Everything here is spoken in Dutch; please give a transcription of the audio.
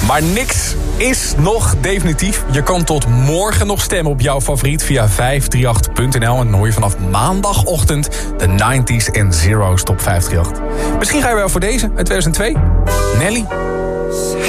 Maar niks is nog definitief. Je kan tot morgen nog stemmen op jouw favoriet via 538.nl. En dan hoor je vanaf maandagochtend de 90s en Zero's top 538. Misschien ga je wel voor deze uit 2002. Nelly.